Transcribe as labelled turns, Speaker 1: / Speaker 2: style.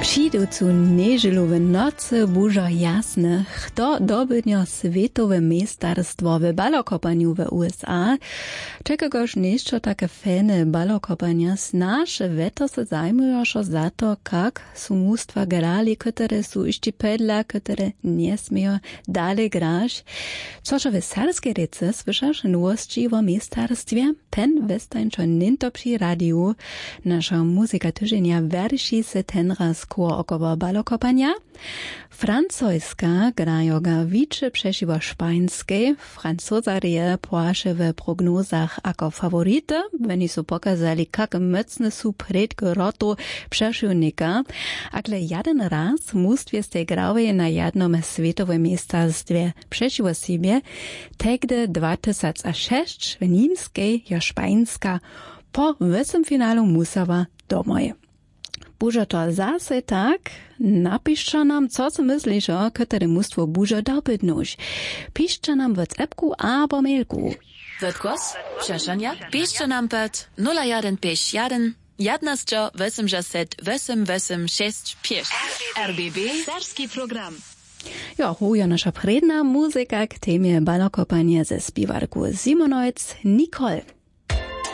Speaker 1: Přijducu neželowe noce bužo jasne, kto dobydnio svetowe mestarstwo w balokopaniu w USA. Czekagoż nieszczo takie fene balokopania nasze weto se zajmują za to, jak są mnóstwa grali, które są jeszcze pedla, które nie śmieją dalej grać. Coż w serskie rece słyszasz nowości o mestarstwie? Ten westańczo ninto przy radiu. Nasza muzyka tyżenia wierszy se ten raz około balokopania. Francuska grajoga wicze przesiwo szpańskiej. Francuzarie płasze w prognozach jako fawority. Oni są pokazali, jak mocne są predky rotu przeciwnika. Ale jeden raz mnóstwie z tej grały na jednym światowym mestarstwie przesiwo siebie. Tegdy 2006 w Niemskiej jo Szpańska po wysym finalu musała domoj. Bužo to zase tak, napiszcie nam, co si myślisz o które mnóstwo bužo dobydnuć. Piszcie nam w WhatsAppku albo mailku.
Speaker 2: Wytkos? Przeszania? Piszcie nam pod 0151 11 RBB Serski program.
Speaker 1: Jo, hujo nasza predna muzyka k temie balokopania ze spiwarku Simonojc Nicole.